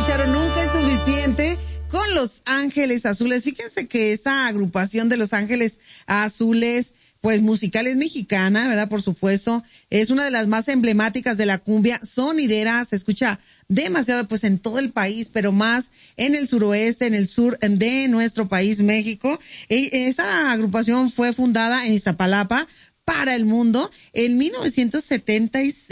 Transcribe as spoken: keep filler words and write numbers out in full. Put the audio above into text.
escucharon Nunca es Suficiente con Los Ángeles Azules. Fíjense que esta agrupación de Los Ángeles Azules, pues musical es mexicana, ¿verdad? Por supuesto, es una de las más emblemáticas de la cumbia sonidera, se escucha demasiado pues en todo el país, pero más en el suroeste, en el sur de nuestro país, México. Esta agrupación fue fundada en Iztapalapa para el mundo en mil novecientos setenta y seis.